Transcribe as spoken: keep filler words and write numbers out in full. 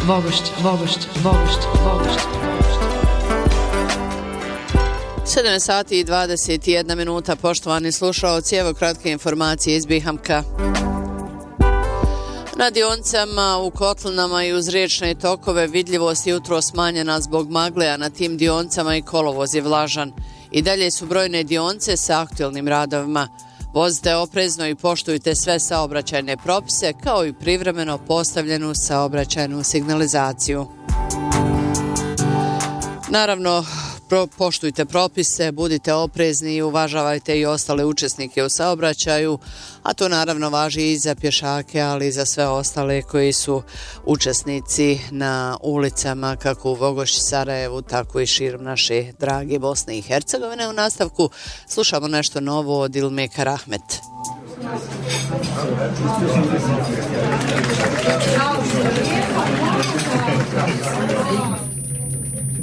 Vogošće, Vogošće, Vogošće, Vogošće. sedam sati i dvadeset jedna minuta, poštovani slušaoci, evo kratke informacije iz Bihamka. Na dionicama u kotlinama i uz riječne tokove vidljivost je jutro smanjena zbog magle, a na tim dionicama i kolovoz je vlažan. I dalje su brojne dionice sa aktualnim radovima. Vozite oprezno i poštujte sve saobraćajne propise, kao i privremeno postavljenu saobraćajnu signalizaciju. Naravno, pro, poštujte propise, budite oprezni i uvažavajte i ostale učesnike u saobraćaju, a to naravno važi i za pješake, ali i za sve ostale koji su učesnici na ulicama kako u Vogošći, Sarajevu, tako i širom naše drage Bosne i Hercegovine. U nastavku slušamo nešto novo od Ilmeka Rahmet.